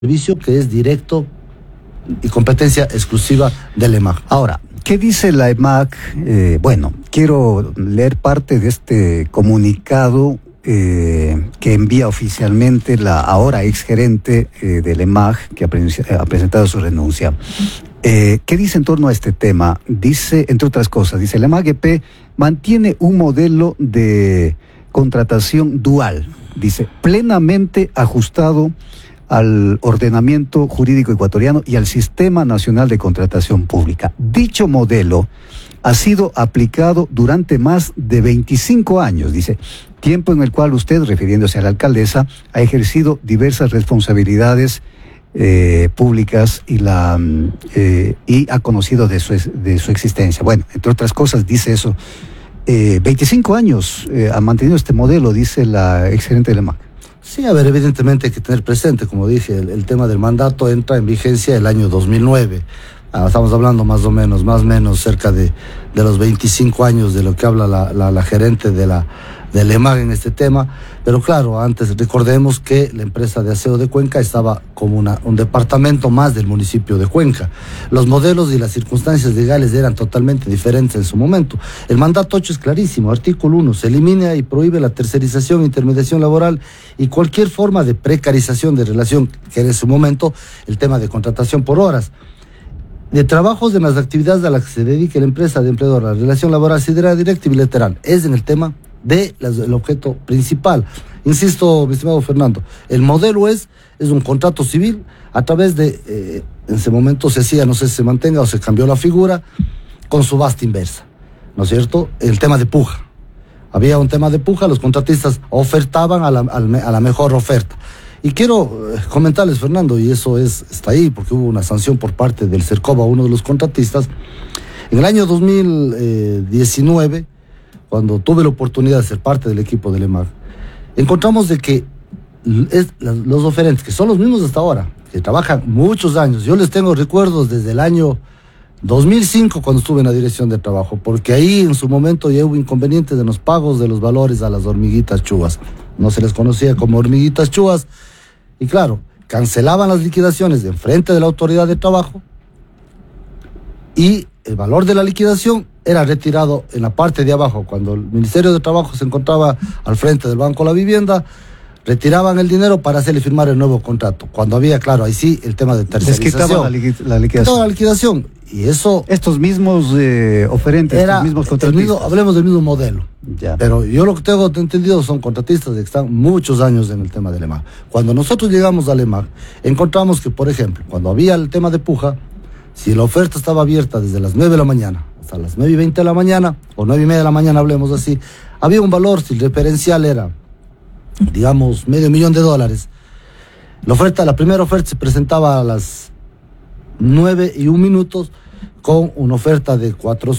servicio que es directo y competencia exclusiva del EMAG. Ahora, ¿qué dice la EMAG? Bueno, quiero leer parte de este comunicado que envía oficialmente la ahora exgerente del EMAG, que ha presentado su renuncia. ¿Qué dice en torno a este tema? Dice, entre otras cosas, dice, la EMAG EP mantiene un modelo de contratación dual, dice, plenamente ajustado al ordenamiento jurídico ecuatoriano y al Sistema Nacional de Contratación Pública. Dicho modelo ha sido aplicado durante más de 25 años, dice, tiempo en el cual usted, refiriéndose a la alcaldesa, ha ejercido diversas responsabilidades públicas y ha conocido de su existencia. Bueno, entre otras cosas dice eso. 25 años ha mantenido este modelo, dice la exgerente de la EMAG. Sí, a ver, evidentemente hay que tener presente, como dije, el tema del mandato entra en vigencia el año 2009. Estamos hablando más o menos cerca de los 25 años de lo que habla la gerente del EMAG en este tema. Pero claro, antes recordemos que la empresa de aseo de Cuenca estaba como un departamento más del municipio de Cuenca. Los modelos y las circunstancias legales eran totalmente diferentes en su momento. El mandato 8 es clarísimo, artículo 1, se elimina y prohíbe la tercerización, intermediación laboral y cualquier forma de precarización de relación, que era en su momento el tema de contratación por horas. De trabajos en las actividades a las que se dedique la empresa de empleador, la relación laboral será directa y bilateral. Es en el tema del objeto principal. Insisto, mi estimado Fernando, el modelo es un contrato civil a través de, en ese momento se hacía, no sé si se mantenga o se cambió la figura, con subasta inversa, ¿no es cierto? El tema de puja. Había un tema de puja, los contratistas ofertaban a la mejor oferta. Y quiero comentarles, Fernando, y eso está ahí, porque hubo una sanción por parte del CERCOB a uno de los contratistas. En el año 2019, cuando tuve la oportunidad de ser parte del equipo del EMAG, encontramos de que los oferentes, que son los mismos hasta ahora, que trabajan muchos años, yo les tengo recuerdos desde el año 2005 cuando estuve en la dirección de trabajo, porque ahí en su momento ya hubo inconvenientes en los pagos de los valores a las hormiguitas chuvas. No se les conocía como hormiguitas chuvas. Y claro, cancelaban las liquidaciones en frente de la autoridad de trabajo y el valor de la liquidación era retirado en la parte de abajo. Cuando el Ministerio de Trabajo se encontraba al frente del Banco de la Vivienda, retiraban el dinero para hacerle firmar el nuevo contrato. Cuando había, claro, ahí sí, el tema de tercerización. Les quitaban la liquidación. Quitaban la liquidación. Y eso... Estos mismos oferentes, estos mismos contratistas. Hablemos del mismo modelo. Ya. Pero yo lo que tengo entendido son contratistas que están muchos años en el tema del EMAG. Cuando nosotros llegamos al EMAG, encontramos que, por ejemplo, cuando había el tema de puja, si la oferta estaba abierta desde las 9 de la mañana hasta las 9:20 de la mañana, o 9:30 de la mañana, hablemos así, había un valor, si el referencial era, digamos, $500,000, la primera oferta se presentaba a las 9:01 con una oferta de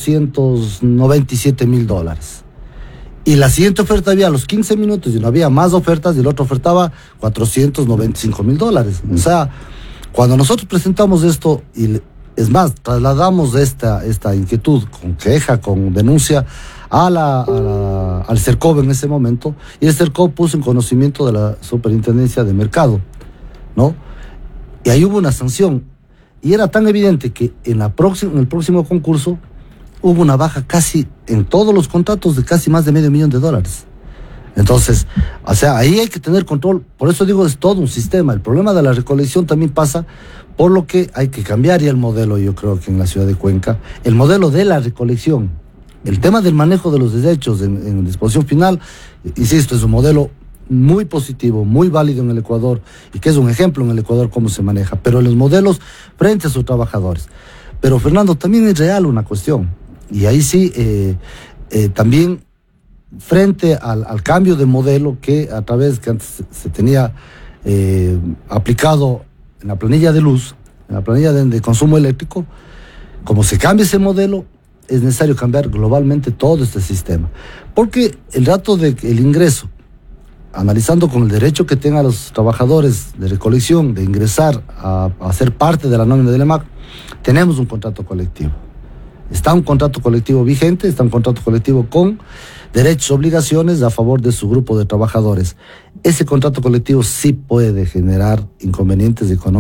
$497,000. Y la siguiente oferta había a los 15 minutos y no había más ofertas y el otro ofertaba $495,000. O sea, cuando nosotros presentamos esto, y es más, trasladamos esta inquietud con queja, con denuncia al CERCOB en ese momento, y el CERCOB puso en conocimiento de la Superintendencia de Mercado, ¿no? Y ahí hubo una sanción. Y era tan evidente que en el próximo concurso hubo una baja casi en todos los contratos de casi más de $500,000. Entonces, o sea, ahí hay que tener control. Por eso digo, es todo un sistema. El problema de la recolección también pasa por lo que hay que cambiar ya el modelo, yo creo que en la ciudad de Cuenca, el modelo de la recolección. El tema del manejo de los desechos en disposición final, insisto, es un modelo muy positivo, muy válido en el Ecuador y que es un ejemplo en el Ecuador cómo se maneja, pero en los modelos frente a sus trabajadores. Pero Fernando, también es real una cuestión, y ahí sí, también frente al cambio de modelo que a través que antes se tenía aplicado en la planilla de luz, en la planilla de consumo eléctrico, como se cambia ese modelo, es necesario cambiar globalmente todo este sistema, porque el dato de el ingreso, analizando con el derecho que tengan los trabajadores de recolección de ingresar a ser parte de la nómina del EMAG, tenemos un contrato colectivo. Está un contrato colectivo vigente, está un contrato colectivo con derechos y obligaciones a favor de su grupo de trabajadores. Ese contrato colectivo sí puede generar inconvenientes económicos